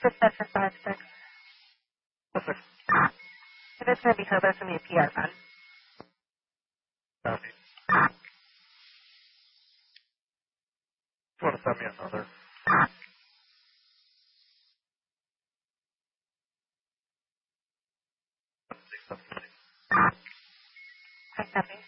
67556. Perfect. If it's going to be Hobo, it's going to be a PR fund. Copy. You want to send me another? I copy.